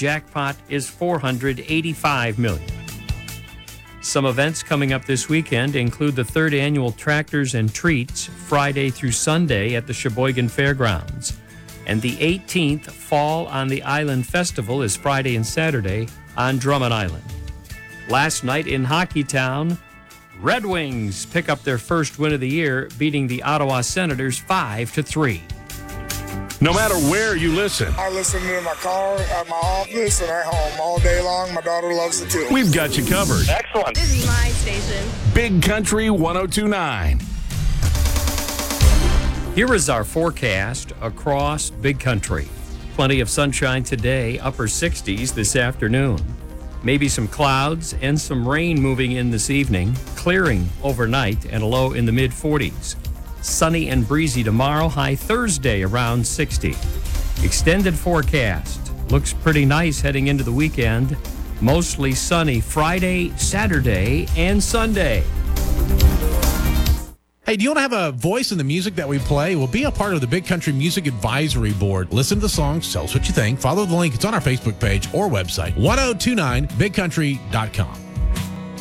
jackpot is $485 million. Some events coming up this weekend include the 3rd annual Tractors and Treats Friday through Sunday at the Sheboygan Fairgrounds. And the 18th Fall on the Island Festival is Friday and Saturday on Drummond Island. Last night in Hockeytown, Red Wings pick up their first win of the year, beating the Ottawa Senators 5-3. No matter where you listen. I listen to it in my car, at my office, and at home all day long. My daughter loves it too. We've got you covered. Excellent. This is my station. Big Country 102.9. Here is our forecast across Big Country. Plenty of sunshine today, upper 60s this afternoon. Maybe some clouds and some rain moving in this evening, clearing overnight and a low in the mid-40s. Sunny and breezy tomorrow, high Thursday around 60. Extended forecast. Looks pretty nice heading into the weekend. Mostly sunny Friday, Saturday, and Sunday. Hey, do you want to have a voice in the music that we play? Well, be a part of the Big Country Music Advisory Board. Listen to the songs, tell us what you think. Follow the link. It's on our Facebook page or website, 1029bigcountry.com.